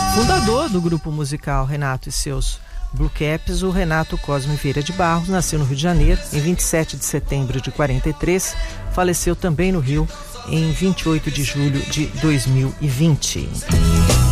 Fundador do grupo musical Renato e seus Blue Caps, o Renato Cosme Vieira de Barros nasceu no Rio de Janeiro em 27 de setembro de 43, faleceu também no Rio em 28 de julho de 2020.